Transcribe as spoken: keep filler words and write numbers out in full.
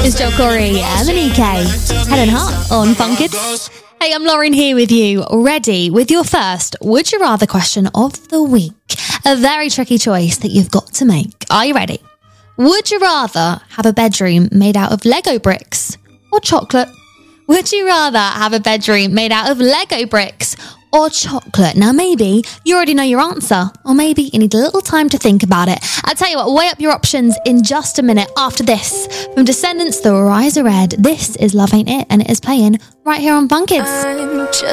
It's Joel Corey and the Nikkei. Helen Hart on Fun Kids. Hey, I'm Lauren here with you, ready with your first Would You Rather question of the week. A very tricky choice that you've got to make. Are you ready? Would you rather have a bedroom made out of Lego bricks or chocolate? Would you rather have a bedroom made out of Lego bricks or chocolate? Now, maybe you already know your answer, or maybe you need a little time to think about it. I'll tell you what, weigh up your options in just a minute after this. From Descendants, The Rise of Red, this is Love Ain't It, and it is playing right here on Fun Kids. I'm just